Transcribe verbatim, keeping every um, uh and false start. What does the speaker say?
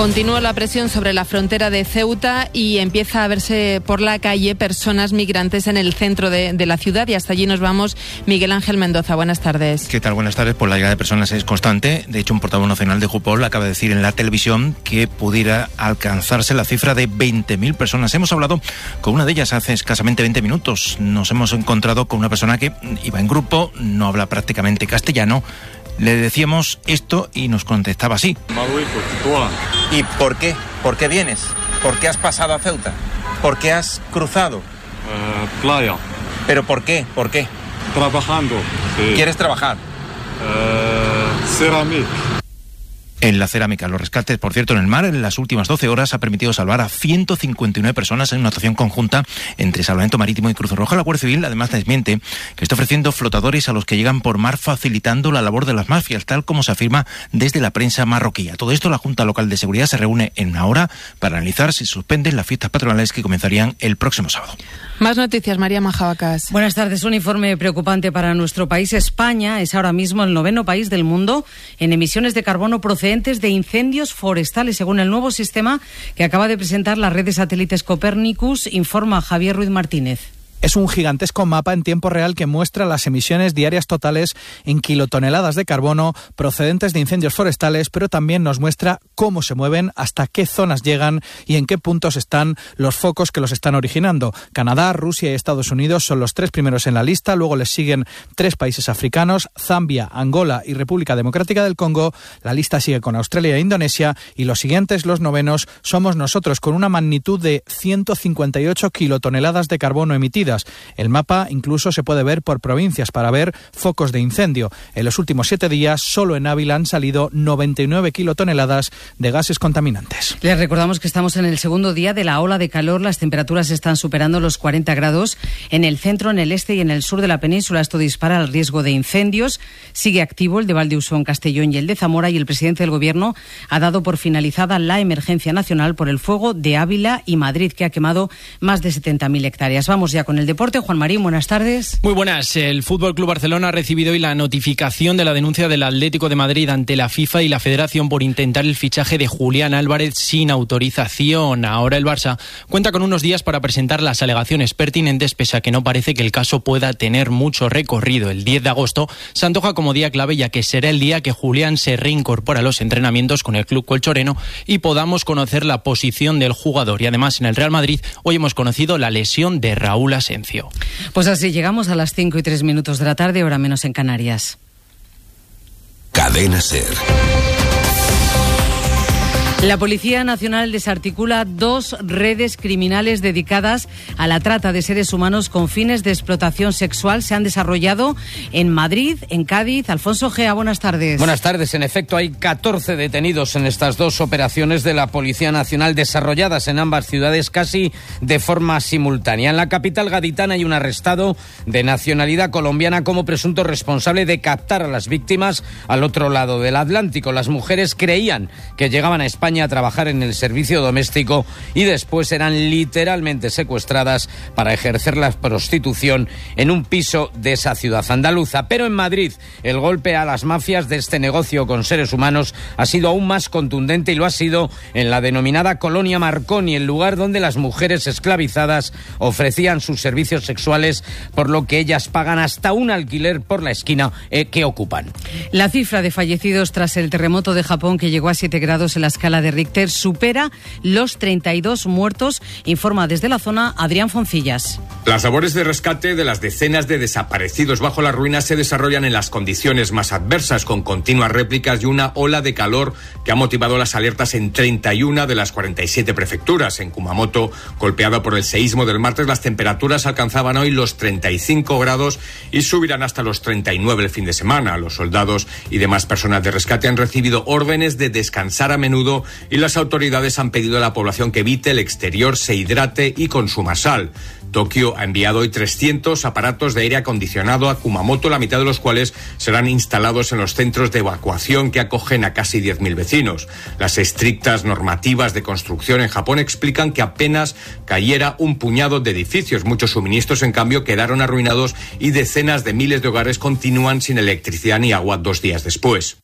Continúa la presión sobre la frontera de Ceuta y empieza a verse por la calle personas migrantes en el centro de, de la ciudad, y hasta allí nos vamos. Miguel Ángel Mendoza, buenas tardes. ¿Qué tal? Buenas tardes. Pues la llegada de personas es constante. De hecho, un portavoz nacional de Jupol acaba de decir en la televisión que pudiera alcanzarse la cifra de veinte mil personas. Hemos hablado con una de ellas hace escasamente veinte minutos. Nos hemos encontrado con una persona que iba en grupo, no habla prácticamente castellano. Le decíamos esto y nos contestaba así. ¿Y por qué? ¿Por qué vienes? ¿Por qué has pasado a Ceuta? ¿Por qué has cruzado? Uh, playa. ¿Pero por qué? ¿Por qué? Trabajando. Sí. ¿Quieres trabajar? Uh, cerámica. En la cerámica, los rescates, por cierto, en el mar, en las últimas doce horas ha permitido salvar a ciento cincuenta y nueve personas en una actuación conjunta entre Salvamento Marítimo y Cruz Roja. La Guardia Civil además desmiente que está ofreciendo flotadores a los que llegan por mar, facilitando la labor de las mafias, tal como se afirma desde la prensa marroquí. A todo esto, la Junta Local de Seguridad se reúne en una hora para analizar si suspenden las fiestas patronales que comenzarían el próximo sábado. Más noticias, María Majabacas. Buenas tardes. Un informe preocupante para nuestro país. España es ahora mismo el noveno país del mundo en emisiones de carbono procedentes de incendios forestales, según el nuevo sistema que acaba de presentar la red de satélites Copernicus, informa Javier Ruiz Martínez. Es un gigantesco mapa en tiempo real que muestra las emisiones diarias totales en kilotoneladas de carbono procedentes de incendios forestales, pero también nos muestra cómo se mueven, hasta qué zonas llegan y en qué puntos están los focos que los están originando. Canadá, Rusia y Estados Unidos son los tres primeros en la lista, luego les siguen tres países africanos, Zambia, Angola y República Democrática del Congo. La lista sigue con Australia e Indonesia, y los siguientes, los novenos, somos nosotros, con una magnitud de ciento cincuenta y ocho kilotoneladas de carbono emitidas. El mapa incluso se puede ver por provincias para ver focos de incendio. En los últimos siete días, solo en Ávila han salido noventa y nueve kilotoneladas de gases contaminantes. Les recordamos que estamos en el segundo día de la ola de calor. Las temperaturas están superando los cuarenta grados en el centro, en el este y en el sur de la península. Esto dispara el riesgo de incendios. Sigue activo el de Valdeusón, Castellón y el de Zamora, y el presidente del Gobierno ha dado por finalizada la emergencia nacional por el fuego de Ávila y Madrid, que ha quemado más de setenta mil hectáreas. Vamos ya con el deporte. Juan Marín, buenas tardes. Muy buenas. El F C Barcelona ha recibido hoy la notificación de la denuncia del Atlético de Madrid ante la FIFA y la Federación por intentar el fichaje de Julián Álvarez sin autorización. Ahora el Barça cuenta con unos días para presentar las alegaciones pertinentes, pese a que no parece que el caso pueda tener mucho recorrido. El diez de agosto se antoja como día clave, ya que será el día que Julián se reincorpora a los entrenamientos con el club colchonero y podamos conocer la posición del jugador. Y además, en el Real Madrid hoy hemos conocido la lesión de Raúl Asencio. Pues así llegamos a las cinco y tres minutos de la tarde, hora menos en Canarias. Cadena SER. La Policía Nacional desarticula dos redes criminales dedicadas a la trata de seres humanos con fines de explotación sexual. Se han desarrollado en Madrid, en Cádiz. Alfonso Gea, buenas tardes. Buenas tardes. En efecto, hay catorce detenidos en estas dos operaciones de la Policía Nacional desarrolladas en ambas ciudades casi de forma simultánea. En la capital gaditana hay un arrestado de nacionalidad colombiana como presunto responsable de captar a las víctimas al otro lado del Atlántico. Las mujeres creían que llegaban a España a trabajar en el servicio doméstico y después eran literalmente secuestradas para ejercer la prostitución en un piso de esa ciudad andaluza. Pero en Madrid el golpe a las mafias de este negocio con seres humanos ha sido aún más contundente, y lo ha sido en la denominada Colonia Marconi, el lugar donde las mujeres esclavizadas ofrecían sus servicios sexuales, por lo que ellas pagan hasta un alquiler por la esquina eh, que ocupan. La cifra de fallecidos tras el terremoto de Japón, que llegó a siete grados en la escala de Richter, supera los treinta y dos muertos, informa desde la zona Adrián Foncillas. Las labores de rescate de las decenas de desaparecidos bajo las ruinas se desarrollan en las condiciones más adversas, con continuas réplicas y una ola de calor que ha motivado las alertas en treinta y una de las cuarenta y siete prefecturas. En Kumamoto, golpeada por el seísmo del martes, las temperaturas alcanzaban hoy los treinta y cinco grados y subirán hasta los treinta y nueve el fin de semana. Los soldados y demás personas de rescate han recibido órdenes de descansar a menudo, y las autoridades han pedido a la población que evite el exterior, se hidrate y consuma sal. Tokio ha enviado hoy trescientos aparatos de aire acondicionado a Kumamoto, la mitad de los cuales serán instalados en los centros de evacuación que acogen a casi diez mil vecinos. Las estrictas normativas de construcción en Japón explican que apenas cayera un puñado de edificios. Muchos suministros, en cambio, quedaron arruinados y decenas de miles de hogares continúan sin electricidad ni agua dos días después.